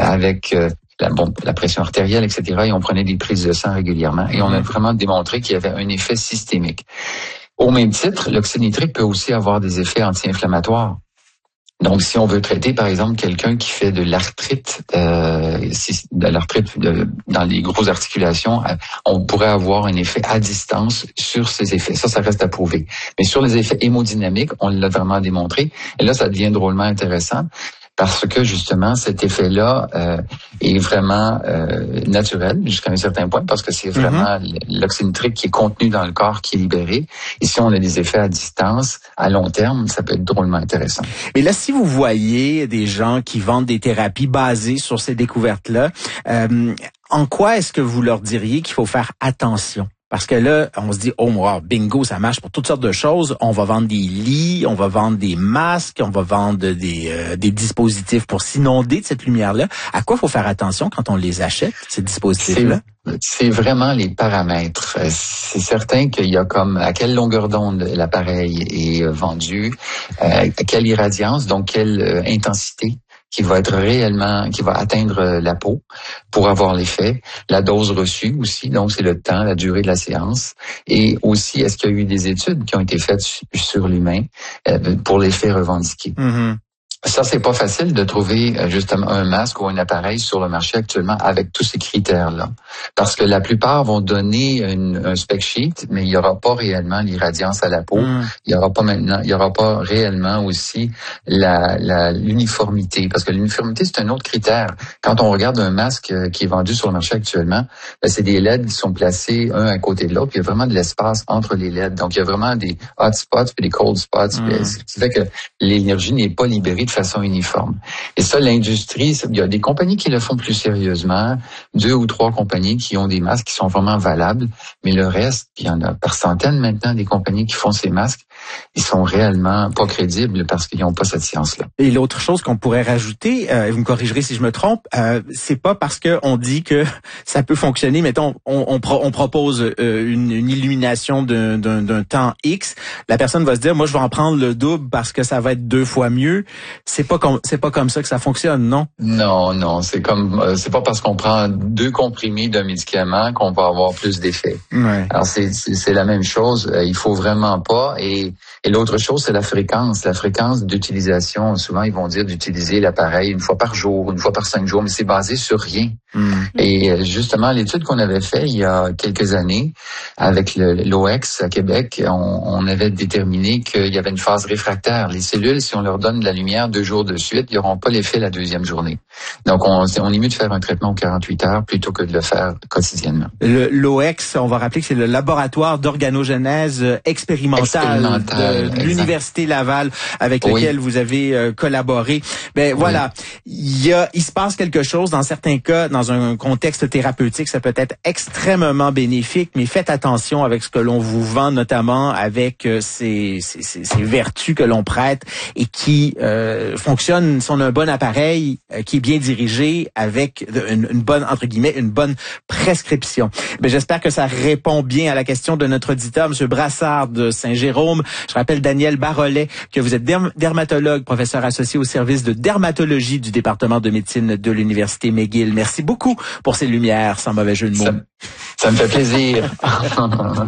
avec la pression artérielle, etc. Et on prenait des prises de sang régulièrement. Et on a vraiment démontré qu'il y avait un effet systémique. Au même titre, l'oxyde nitrique peut aussi avoir des effets anti-inflammatoires. Donc, si on veut traiter, par exemple, quelqu'un qui fait de l'arthrite, dans les grosses articulations, on pourrait avoir un effet à distance sur ces effets. Ça reste à prouver. Mais sur les effets hémodynamiques, on l'a vraiment démontré. Et là, ça devient drôlement intéressant. Parce que justement, cet effet-là est vraiment naturel jusqu'à un certain point, parce que c'est vraiment l'oxyde nitrique qui est contenu dans le corps qui est libéré. Et si on a des effets à distance, à long terme, ça peut être drôlement intéressant. Mais là, si vous voyez des gens qui vendent des thérapies basées sur ces découvertes-là, en quoi est-ce que vous leur diriez qu'il faut faire attention? Parce que là, on se dit, oh, wow, bingo, ça marche pour toutes sortes de choses. On va vendre des lits, on va vendre des masques, on va vendre des dispositifs pour s'inonder de cette lumière-là. À quoi faut faire attention quand on les achète, ces dispositifs-là? C'est vraiment les paramètres. C'est certain qu'il y a comme à quelle longueur d'onde l'appareil est vendu, quelle irradiance, donc quelle intensité qui va atteindre la peau pour avoir l'effet, la dose reçue aussi, donc c'est le temps, la durée de la séance, et aussi est-ce qu'il y a eu des études qui ont été faites sur l'humain pour l'effet revendiqué. Ça, c'est pas facile de trouver justement un masque ou un appareil sur le marché actuellement avec tous ces critères-là. Parce que la plupart vont donner un spec sheet, mais il y aura pas réellement l'irradiance à la peau. Il y aura pas réellement aussi l'uniformité. Parce que l'uniformité, c'est un autre critère. Quand on regarde un masque qui est vendu sur le marché actuellement, c'est des LED qui sont placés un à côté de l'autre, puis il y a vraiment de l'espace entre les LED. Donc, il y a vraiment des hot spots puis des cold spots. Ce qui fait que l'énergie n'est pas libérée de façon uniforme. Et ça, l'industrie, il y a des compagnies qui le font plus sérieusement, 2 ou 3 compagnies qui ont des masques qui sont vraiment valables, mais le reste, il y en a par centaines maintenant des compagnies qui font ces masques, ils sont réellement pas crédibles parce qu'ils n'ont pas cette science-là. Et l'autre chose qu'on pourrait rajouter, vous me corrigerez si je me trompe, c'est pas parce que on dit que ça peut fonctionner, mettons, on propose une illumination d'un temps X, la personne va se dire, moi je vais en prendre le double parce que ça va être 2 fois mieux. C'est pas comme ça que ça fonctionne, non? Non, c'est pas parce qu'on prend 2 comprimés d'un médicament qu'on va avoir plus d'effet. Ouais. Alors c'est la même chose, il faut vraiment pas. Et l'autre chose, c'est la fréquence d'utilisation. Souvent, ils vont dire d'utiliser l'appareil 1 fois par jour, 1 fois par 5 jours, mais c'est basé sur rien. Et justement, l'étude qu'on avait fait il y a quelques années avec l'OX à Québec, on avait déterminé qu'il y avait une phase réfractaire. Les cellules, si on leur donne de la lumière 2 jours de suite, ils n'auront pas l'effet la 2e journée. Donc, on est mieux de faire un traitement aux 48 heures plutôt que de le faire quotidiennement. L'OX, on va rappeler que c'est le laboratoire d'organogenèse expérimentale de l'Université Laval avec lequel vous avez collaboré. Voilà, il se passe quelque chose dans certains cas, dans un contexte thérapeutique, ça peut être extrêmement bénéfique, mais faites attention avec ce que l'on vous vend, notamment avec ces vertus que l'on prête et qui fonctionnent si on a un bon appareil qui est bien dirigé avec une bonne, entre guillemets, une bonne prescription. J'espère que ça répond bien à la question de notre auditeur, M. Brassard de Saint-Jérôme. Je rappelle, Daniel Barollet, que vous êtes dermatologue, professeur associé au service de dermatologie du département de médecine de l'Université McGill. Merci beaucoup pour ces lumières, sans mauvais jeu de mots. Ça me fait plaisir.